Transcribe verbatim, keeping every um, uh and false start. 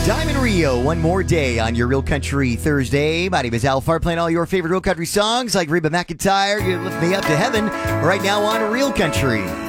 Diamond Rio, one more day on your Real Country Thursday. My name is Al Farr, playing all your favorite Real Country songs like Reba McEntire, You Lift Me Up to Heaven, right now on Real Country.